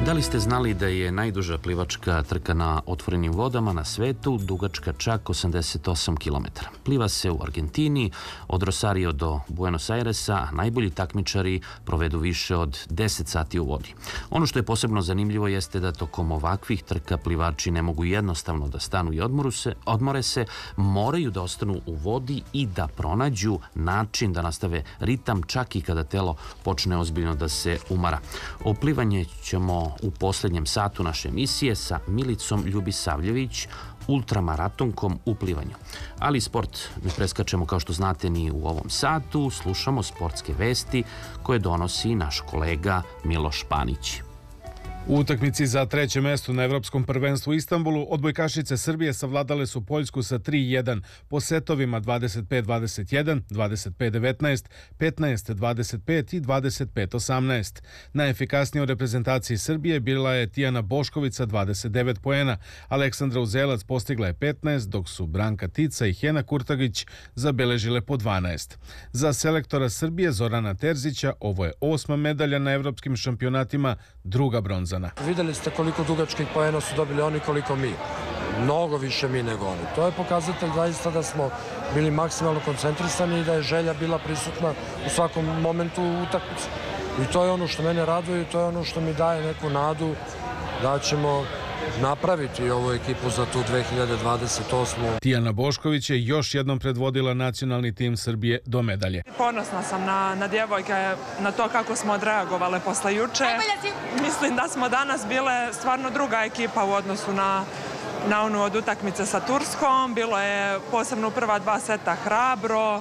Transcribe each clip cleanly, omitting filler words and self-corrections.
Da li ste znali da je najduža plivačka trka na otvorenim vodama na svetu dugačka čak 88 km? Pliva se u Argentini, od Rosario do Buenos Airesa, a najbolji takmičari provedu više od 10 sati u vodi. Ono što je posebno zanimljivo jeste da tokom ovakvih trka plivači ne mogu jednostavno da stanu i odmore se, moraju da ostanu u vodi i da pronađu način da nastave ritam čak i kada telo počne ozbiljno da se umara. O plivanje ćemo u posljednjem satu naše emisije sa Milicom Ljubisavljević, ultramaratonkom u plivanju. Ali sport ne preskačemo, kao što znate, ni u ovom satu. Slušamo sportske vesti koje donosi naš kolega Miloš Panić. U utakmici za treće mesto na Evropskom prvenstvu u Istanbulu odbojkašice Srbije savladale su Poljsku sa 3:1 po setovima 25-21, 25-19, 15-25 i 25-18. Najefikasnija u reprezentaciji Srbije bila je Tijana Bošković sa 29 poena, Aleksandra Uzelac postigla je 15, dok su Branka Tica i Hena Kurtagić zabeležile po 12. Za selektora Srbije Zorana Terzića ovo je 8. medalja na evropskim šampionatima, druga bronza. Videli ste koliko dugačkih poena su dobili oni, koliko mi. Mnogo više mi nego oni. To je pokazatelj zaista da smo bili maksimalno koncentrisani i da je želja bila prisutna u svakom momentu utakmice. I to je ono što mene raduje i to je ono što mi daje neku nadu da ćemo napraviti ovu ekipu za tu 2028. Tijana Bošković je još jednom predvodila nacionalni tim Srbije do medalje. Ponosna sam na djevojke, na to kako smo odreagovale posle juče. Mislim da smo danas bile stvarno druga ekipa u odnosu na onu od utakmice sa Turskom. Bilo je posebno u prva dva seta hrabro,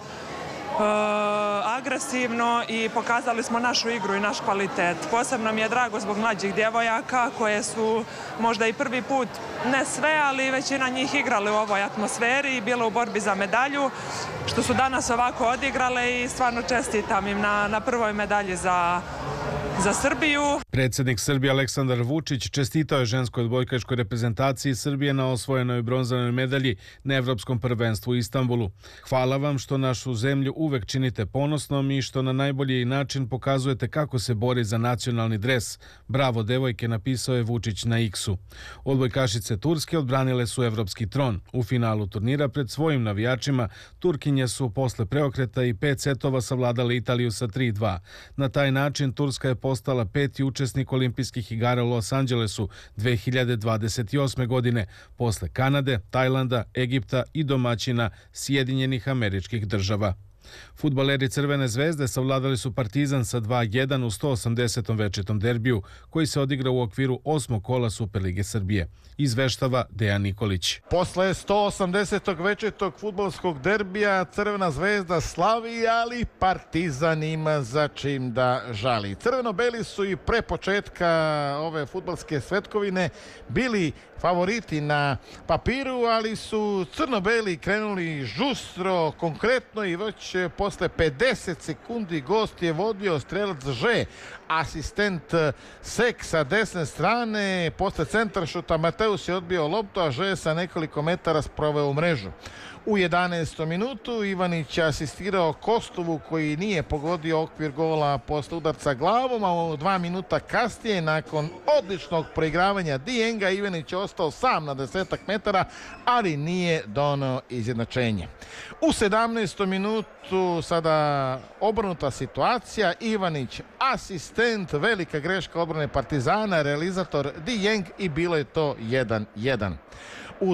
agresivno i pokazali smo našu igru i naš kvalitet. Posebno mi je drago zbog mlađih djevojaka koje su možda i prvi put, ne sve, ali većina njih igrali u ovoj atmosferi i bile u borbi za medalju, što su danas ovako odigrale i stvarno čestitam im na prvoj medalji za Srbiju. Predsjednik Srbije Aleksandar Vučić čestitao je ženskoj odbojkaškoj reprezentaciji Srbije na osvojenoj bronzanoj medalji na Evropskom prvenstvu u Istanbulu. Hvala vam što našu zemlju uvek činite ponosnom i što na najbolji način pokazujete kako se bori za nacionalni dres. Bravo devojke, napisao je Vučić na X-u. Odbojkašice Turske odbranile su evropski tron. U finalu turnira pred svojim navijačima Turkinje su posle preokreta i 5 setova savladale Italiju sa 3:2. Na taj način Turska je postala 5. učesnik olimpijskih igara u Los Angelesu 2028. godine, posle Kanade, Tajlanda, Egipta i domaćina Sjedinjenih Američkih Država. Fudbaleri Crvene zvezde savladali su Partizan sa 2:1 u 180. večitom derbiju, koji se odigra u okviru 8. kola Superlige Srbije. Izveštava Dejan Nikolić. Posle 180. večitog fudbalskog derbija Crvena zvezda slavi, ali Partizan ima za čim da žali. Crveno-beli su i pre početka ove fudbalske svetkovine bili favoriti na papiru, ali su crno-beli krenuli žustro, konkretno i već posle 50 sekundi gost je vodio, strelac Ž, asistent Sek sa desne strane, posle centaršuta Mateus je odbio loptu, a Ž sa nekoliko metara sproveo u mrežu. U 11. minutu Ivanić je asistirao Kostovu koji nije pogodio okvir gola posle udarca glavom, a u 2 minuta kasnije nakon odličnog preigravanja Dienga Ivanić je ostao sam na 10 metara, ali nije doneo izjednačenje. U 17. minutu sada obrnuta situacija, Ivanić asistent, velika greška odbrane Partizana, realizator Dijeng i bilo je to 1:1. U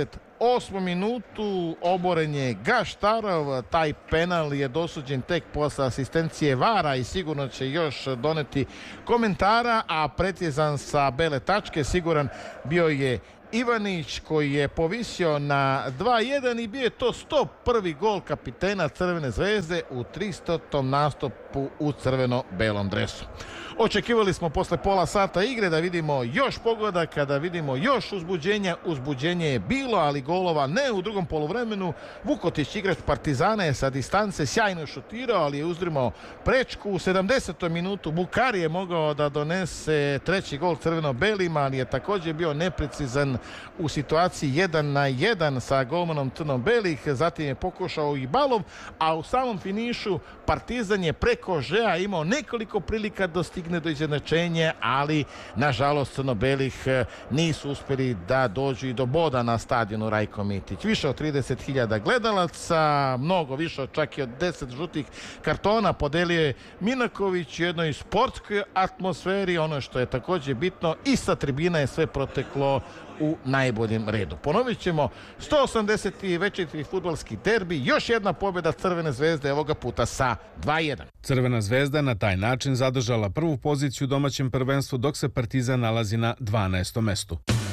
28. minutu oboren je Gaštarov, taj penal je dosuđen tek posle asistencije VAR-a i sigurno će još doneti komentara, a precizan sa bele tačke siguran bio je Ivanić koji je povisio na 2:1 i bio je to 101. gol kapitena Crvene zvezde u 300. nastupu u crveno-belom dresu. Očekivali smo posle pola sata igre da vidimo još pogodaka, da vidimo još uzbuđenja. Uzbuđenje je bilo, ali golova ne u drugom poluvremenu. Vukotić, igrač Partizana, je sa distance sjajno šutirao, ali je uzdrimao prečku. U 70. minutu Bukari je mogao da donese treći gol crveno-belima, ali je također bio neprecizan Partizan u situaciji 1-1 sa golmanom crno-belih, zatim je pokušao i Balov, a u samom finišu Partizan je preko Žea imao nekoliko prilika da stigne do izjednačenja, ali nažalost crno-belih nisu uspjeli da dođu i do boda na stadionu Rajko Mitić. Više od 30.000 gledalaca, mnogo više od čak i od 10 žutih kartona podelio je Minaković u jednoj sportskoj atmosferi. Ono što je također bitno, i sa tribina je sve proteklo u najboljem redu. Ponovit ćemo 180. večiti fudbalski derbi, još jedna pobjeda Crvene zvezde, ovoga puta sa 2-1. Crvena zvezda na taj način zadržala prvu poziciju u domaćem prvenstvu, dok se Partizan nalazi na 12. mestu.